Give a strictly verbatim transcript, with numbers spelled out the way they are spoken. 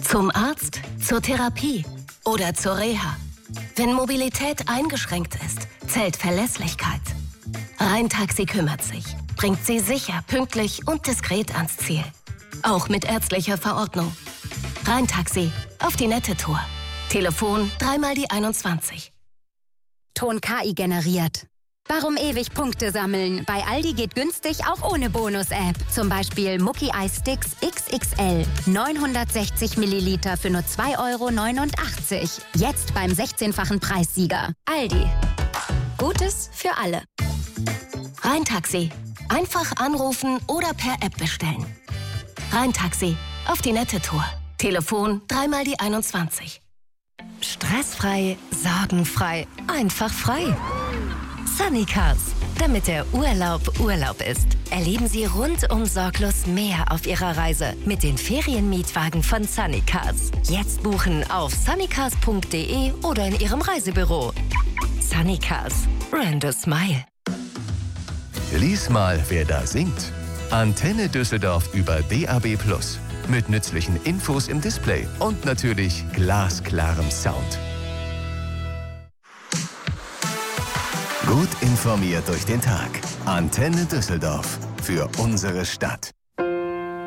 Zum Arzt, zur Therapie oder zur Reha. Wenn Mobilität eingeschränkt ist, zählt Verlässlichkeit. Rhein-Taxi kümmert sich, bringt Sie sicher, pünktlich und diskret ans Ziel. Auch mit ärztlicher Verordnung. Rhein-Taxi, auf die nette Tour. Telefon dreimal die einundzwanzig. Ton K I generiert. Warum ewig Punkte sammeln? Bei Aldi geht günstig auch ohne Bonus-App. Zum Beispiel Mucki Eis-Sticks X X L. neunhundertsechzig Milliliter für nur zwei Euro neunundachtzig. Jetzt beim sechzehnfachen Preissieger. Aldi. Gutes für alle. Rhein-Taxi. Einfach anrufen oder per App bestellen. Rhein-Taxi. Auf die nette Tour. Telefon dreimal die einundzwanzig. Stressfrei, sorgenfrei, einfach frei. Sunnycars. Damit der Urlaub Urlaub ist, erleben Sie rundum sorglos mehr auf Ihrer Reise mit den Ferienmietwagen von Sunnycars. Jetzt buchen auf sunnycars punkt de oder in Ihrem Reisebüro. Sunnycars. Brand a smile. Lies mal, wer da singt. Antenne Düsseldorf über D A B plus. Mit nützlichen Infos im Display und natürlich glasklarem Sound. Gut informiert durch den Tag. Antenne Düsseldorf. Für unsere Stadt.